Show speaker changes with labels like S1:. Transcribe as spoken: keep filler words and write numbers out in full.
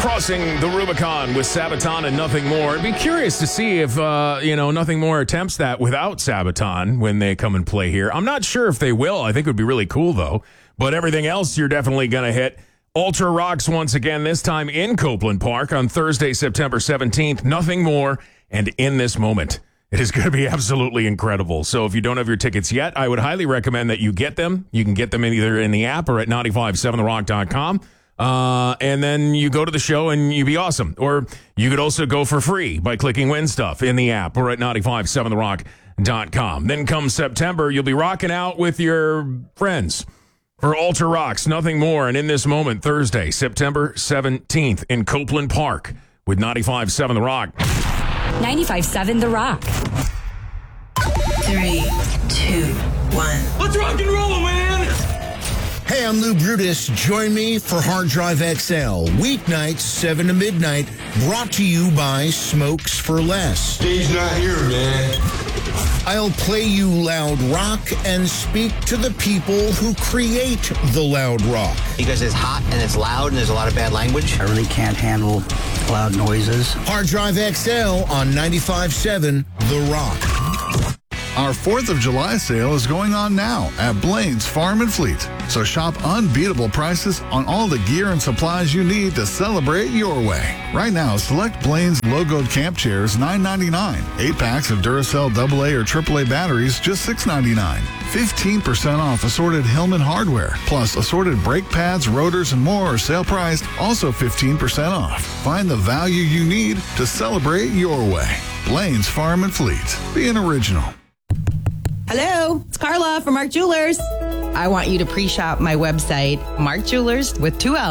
S1: Crossing the Rubicon with Sabaton and Nothing More. I'd be curious to see if, uh, you know, Nothing More attempts that without Sabaton when they come and play here. I'm not sure if they will. I think it would be really cool, though. But everything else you're definitely going to hit. Ultra Rocks once again, this time in Copeland Park on Thursday, September seventeenth. Nothing More and In This Moment. It is going to be absolutely incredible. So if you don't have your tickets yet, I would highly recommend that you get them. You can get them either in the app or at nine five seven the rock dot com. Uh, and then you go to the show and you be awesome. Or you could also go for free by clicking Win Stuff in the app or at nine five seven the rock dot com. Then come September, you'll be rocking out with your friends for Ultra Rocks, Nothing More, and In This Moment, Thursday, September seventeenth in Copeland Park with nine five seven The Rock.
S2: ninety-five seven The Rock.
S3: Three, two, one.
S4: Let's rock and roll, man!
S5: Hey, I'm Lou Brutus. Join me for Hard Drive X L. Weeknights, seven to midnight. Brought to you by Smokes for Less.
S4: He's not here, man.
S5: I'll play you loud rock and speak to the people who create the loud rock.
S6: Because it's hot and it's loud and there's a lot of bad language.
S7: I really can't handle loud noises.
S5: Hard Drive X L on ninety-five seven The Rock.
S8: Our fourth of July sale is going on now at Blaine's Farm and Fleet. So shop unbeatable prices on all the gear and supplies you need to celebrate your way. Right now, select Blaine's logoed camp chairs, nine ninety-nine. Eight packs of Duracell double A or triple A batteries, just six ninety-nine. fifteen percent off assorted Hillman hardware. Plus assorted brake pads, rotors, and more are sale priced, also fifteen percent off. Find the value you need to celebrate your way. Blaine's Farm and Fleet. Be an original.
S9: Hello, it's Carla from Mark Jewelers. I want you to pre-shop my website, Mark Jewelers with two L's.